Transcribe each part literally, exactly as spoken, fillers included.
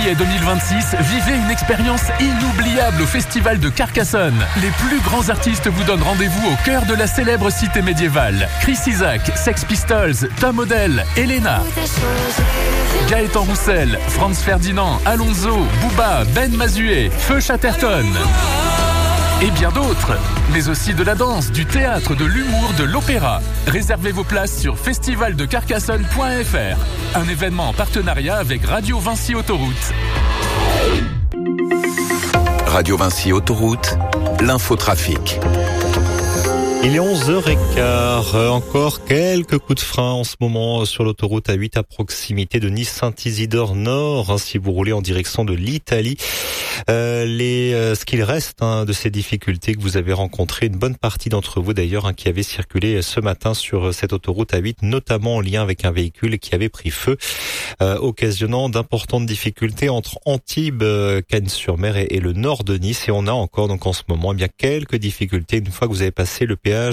juillet deux mille vingt-six, vivez une expérience inoubliable au Festival de Carcassonne. Les plus grands artistes vous donnent rendez-vous au cœur de la célèbre cité médiévale. Chris Isaak, Sex Pistols, Tom Odell, Elena, Gaëtan Roussel, Franz Ferdinand, Alonso, Booba, Ben Mazué, Feu Chatterton et bien d'autres, mais aussi de la danse, du théâtre, de l'humour, de l'opéra. Réservez vos places sur festival de carcassonne point f r, un événement en partenariat avec Radio Vinci Autoroute. Radio Vinci Autoroute, l'infotrafic. Il est onze heures quinze, encore quelques coups de frein en ce moment sur l'autoroute A huit à proximité de Nice-Saint-Isidore Nord, hein, si vous roulez en direction de l'Italie. Euh, les, euh, ce qu'il reste hein, de ces difficultés que vous avez rencontrées, une bonne partie d'entre vous d'ailleurs hein, qui avait circulé ce matin sur cette autoroute A huit, notamment en lien avec un véhicule qui avait pris feu, euh, occasionnant d'importantes difficultés entre Antibes, euh, Cagnes-sur-Mer et, et le nord de Nice. Et on a encore donc en ce moment eh bien quelques difficultés une fois que vous avez passé le péage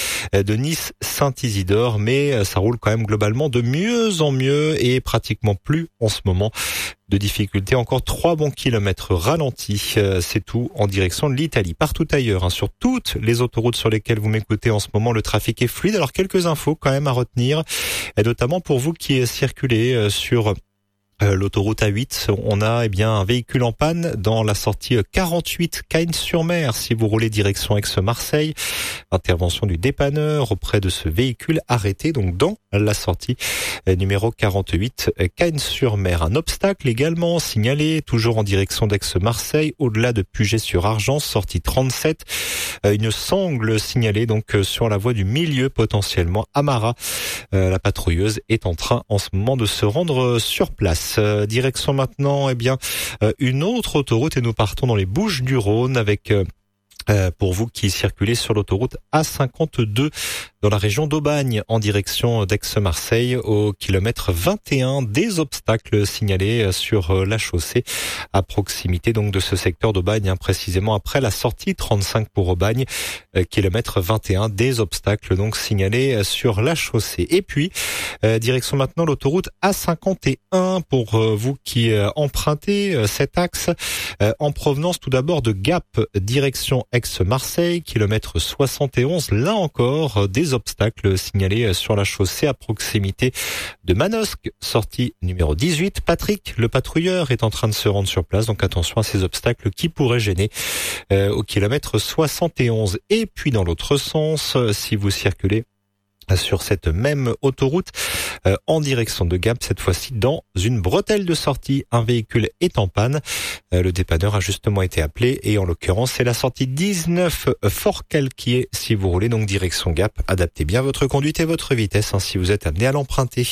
de Nice-Saint-Isidore, mais ça roule quand même globalement de mieux en mieux et pratiquement plus en ce moment de difficultés. Encore trois bons kilomètres ralentis, c'est tout en direction de l'Italie. Partout ailleurs, hein, sur toutes les autoroutes sur lesquelles vous m'écoutez en ce moment, le trafic est fluide. Alors quelques infos quand même à retenir, et notamment pour vous qui circulez sur Euh, l'autoroute A huit, on a eh bien un véhicule en panne dans la sortie quarante-huit Cagnes-sur-Mer. Si vous roulez direction Aix-Marseille, intervention du dépanneur auprès de ce véhicule arrêté donc dans la sortie euh, numéro quarante-huit Cagnes-sur-Mer. Un obstacle également signalé toujours en direction d'Aix-Marseille au-delà de Puget-sur-Argence, sortie trente-sept. Euh, une sangle signalée donc euh, sur la voie du milieu potentiellement Amara. Euh, la patrouilleuse est en train en ce moment de se rendre euh, sur place. Euh, direction maintenant, eh bien, euh, une autre autoroute et nous partons dans les Bouches-du-Rhône avec euh, euh, pour vous qui circulez sur l'autoroute A cinquante-deux dans la région d'Aubagne en direction d'Aix-Marseille au kilomètre vingt et un, des obstacles signalés sur la chaussée à proximité donc de ce secteur d'Aubagne, hein, précisément après la sortie trente-cinq pour Aubagne, euh, kilomètre vingt et un, des obstacles donc signalés sur la chaussée. Et puis euh, direction maintenant l'autoroute A cinquante et un pour euh, vous qui euh, empruntez euh, cet axe euh, en provenance tout d'abord de Gap direction Aix-Marseille, kilomètre soixante et onze, là encore euh, des obstacles signalés sur la chaussée à proximité de Manosque, sortie numéro dix-huit. Patrick, le patrouilleur, est en train de se rendre sur place, donc attention à ces obstacles qui pourraient gêner euh, au kilomètre soixante et onze. Et puis dans l'autre sens, si vous circulez sur cette même autoroute euh, en direction de Gap, cette fois-ci dans une bretelle de sortie, un véhicule est en panne. Euh, le dépanneur a justement été appelé et en l'occurrence c'est la sortie dix-neuf Fort Calquier. Si vous roulez donc direction Gap, adaptez bien votre conduite et votre vitesse hein, si vous êtes amené à l'emprunter.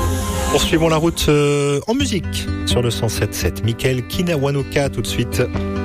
Poursuivons la route euh, en musique sur le cent sept virgule sept. Michael Kinawanuka tout de suite.